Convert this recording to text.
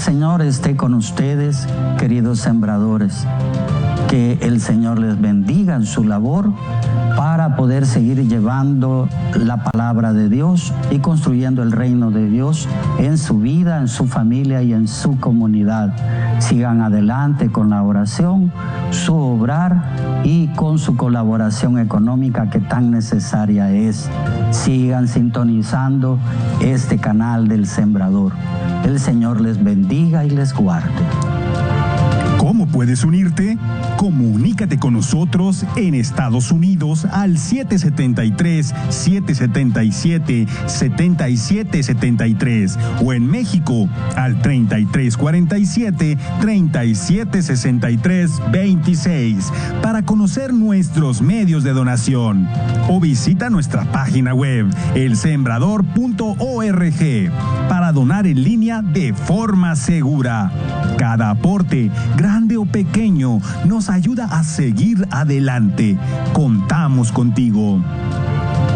Señor esté con ustedes, queridos sembradores. Que el Señor les bendiga en su labor para poder seguir llevando la palabra de Dios y construyendo el reino de Dios en su vida, en su familia y en su comunidad. Sigan adelante con la oración, su obrar y con su colaboración económica que tan necesaria es. Sigan sintonizando este canal del Sembrador. El Señor les bendiga y les guarde. ¿Cómo puedes unirte? Comunícate con nosotros en Estados Unidos al 777-777-7773 o en México al 3347-3763-26 para conocer nuestros medios de donación o visita nuestra página web elsembrador.org para donar en línea de forma segura. Cada aporte, grande o pequeño, nos ayuda a seguir adelante. Contamos contigo.